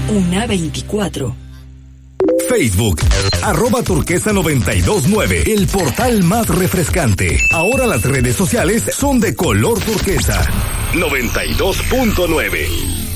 Una 24. Facebook, @turquesa929, el portal más refrescante. Ahora las redes sociales son de color turquesa. 92.9.